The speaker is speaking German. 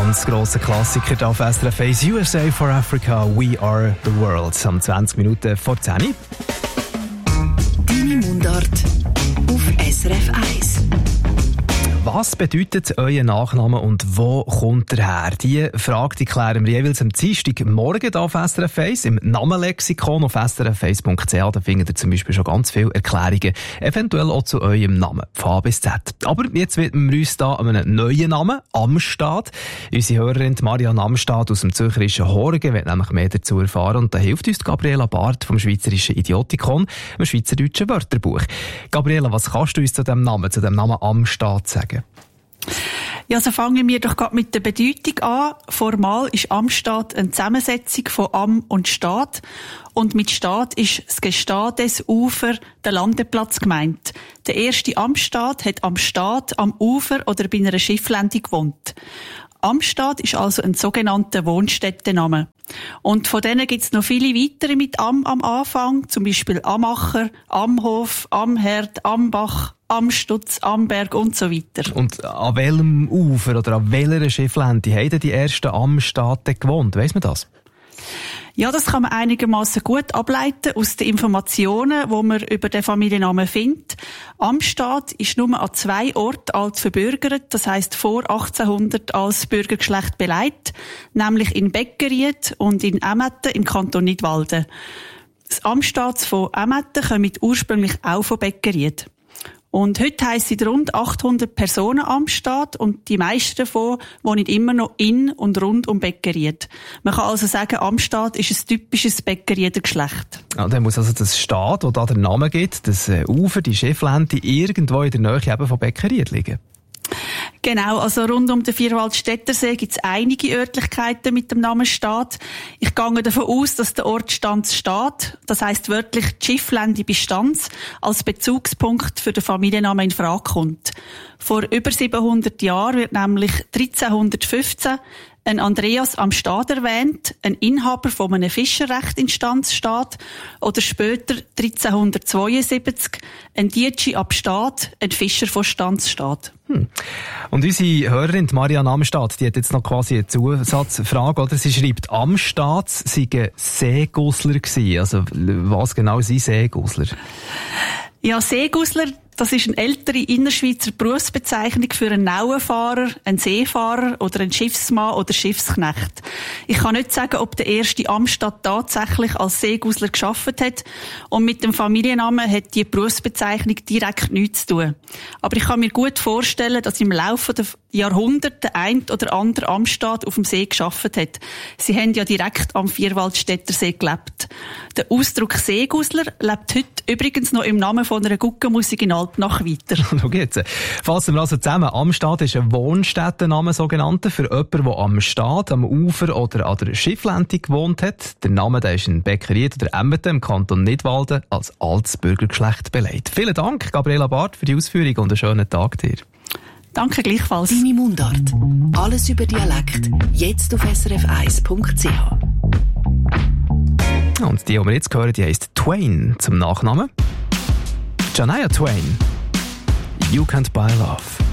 Ganz grosser Klassiker hier auf SRF 1, USA for Africa, We Are the World. Am 20 Minuten vor 10 Uhr. Deine Mundart auf SRF 1. Was bedeutet euer Nachname und wo kommt er her? Diese Frage klären wir jeweils am Dienstagmorgen hier auf SRF 1 im Namenlexikon auf srf1.ch. Da findet ihr zum Beispiel schon ganz viele Erklärungen, eventuell auch zu eurem Namen, von A bis Z. Aber jetzt widmen wir uns hier einem neuen Namen, Amstad. Unsere Hörerin Marianne Amstad aus dem zürcherischen Horgen will nämlich mehr dazu erfahren und da hilft uns Gabriela Barth vom Schweizerischen Idiotikon, dem Schweizerdeutschen Wörterbuch. Gabriela, was kannst du uns zu dem Namen Amstad sagen? Ja, so fangen wir doch gerade mit der Bedeutung an. Formal ist Amstad eine Zusammensetzung von Am und Stad. Und mit Stad ist das Gestades Ufer, der Landeplatz gemeint. Der erste Amstad hat am Stad, am Ufer oder bei einer Schifflände gewohnt. Amstad ist also ein sogenannter Wohnstättenname. Und von denen gibt es noch viele weitere mit Am am Anfang, zum Beispiel Amacher, Amhof, Amherd, Ambach, Amstutz, Amberg und so weiter. Und an welchem Ufer oder an welcher Schifflände haben die ersten Amstadten gewohnt? Weiss man das? Ja, das kann man einigermaßen gut ableiten aus den Informationen, die man über den Familiennamen findet. Amstad ist nur an 2 Orten als verbürgert, das heisst vor 1800 als Bürgergeschlecht beleidigt, nämlich in Beckeried und in Emmetten im Kanton Nidwalden. Das Amstad von Emmetten kommt ursprünglich auch von Beckeried. Und heute heissen rund 800 Personen Amstad und die meisten davon wohnen immer noch in und rund um Beckeried. Man kann also sagen, Amstad ist ein typisches Beckerieder Geschlecht. Ja, dann muss also das Stad, wo da der Name gibt, das Ufer, die Schifflände, irgendwo in der Nähe eben von Beckeried liegen. Genau, also rund um den Vierwaldstättersee gibt es einige Örtlichkeiten mit dem Namen Stad. Ich gehe davon aus, dass der Ort Stanz steht, das heisst wörtlich die Schifflände bei Stanz, als Bezugspunkt für den Familiennamen in Frage kommt. Vor über 700 Jahren wird nämlich 1315 ein Andreas am Stad erwähnt, ein Inhaber von einem Fischerrecht in Stanzstaat, oder später 1372 ein Dietschi ab Stad, ein Fischer von Stanzstaat. Und unsere Hörerin Marianne Amstad, die hat jetzt noch quasi eine Zusatzfrage, oder? Sie schreibt, Amstad seien Seegussler gewesen. Also, was genau sind Seegussler? Ja, Seegussler, das ist eine ältere Innerschweizer Berufsbezeichnung für einen Nauenfahrer, einen Seefahrer oder einen Schiffsmann oder Schiffsknecht. Ich kann nicht sagen, ob der erste Amstad tatsächlich als Seegussler gearbeitet hat, und mit dem Familiennamen hat die Berufsbezeichnung direkt nichts zu tun. Aber ich kann mir gut vorstellen, dass im Laufe der Jahrhunderte der ein oder andere Amstad auf dem See gearbeitet hat. Sie haben ja direkt am Vierwaldstättersee gelebt. Der Ausdruck Seegussler lebt heute übrigens noch im Namen von einer Guggenmusik in Altnach weiter. Schau jetzt. Fassen wir also zusammen. Amstad ist ein Wohnstättenname, sogenannter, für jemanden, der am Stad, am Ufer oder an der Schifflände gewohnt hat. Der Name der ist in Beckeried oder Emmetten im Kanton Nidwalden als altes Bürgergeschlecht beleidigt. Vielen Dank, Gabriela Barth, für die Ausführung und einen schönen Tag dir. Danke gleichfalls. Deine Mundart. Alles über Dialekt. Jetzt auf srf1.ch. Und die wir jetzt hören, die heisst Twain zum Nachnamen. Shania Twain. You Can't Buy Love.